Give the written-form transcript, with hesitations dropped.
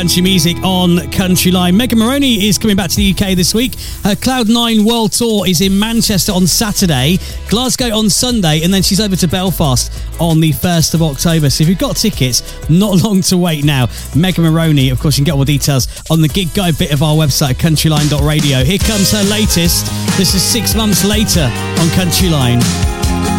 country music on Country Line. Megan Moroney is coming back to the UK this week. Her Cloud9 World Tour is in Manchester on Saturday, Glasgow on Sunday, and then she's over to Belfast on the 1st of October. So if you've got tickets, not long to wait now. Megan Moroney, of course, you can get all the details on the gig guide bit of our website, countryline.radio. Here comes her latest. This is 6 months later on Country Line.